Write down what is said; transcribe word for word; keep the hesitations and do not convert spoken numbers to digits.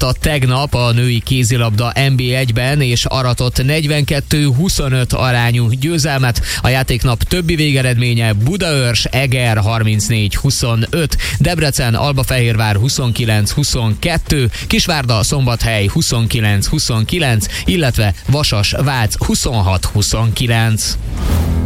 játszhatta tegnap a női kézilabda en bé egyben, és aratott negyvenkettő huszonöt arányú győzelmet. A játéknap többi végeredménye: Budaörs Eger harmincnégy huszonöt, Debrecen Albafehérvár huszonkilenc huszonkettő, Kisvárda Szombathely huszonkilenc huszonkilenc, illetve Vasas Vác huszonhat huszonkilenc.